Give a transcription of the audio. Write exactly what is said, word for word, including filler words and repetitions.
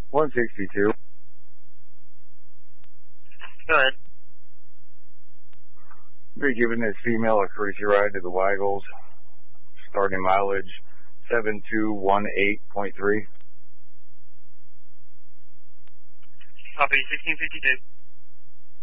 one sixty-two. Go ahead. Be giving this female a courtesy ride to the Weigels. Starting mileage seven two one eight point three. Copy, sixteen fifty-two.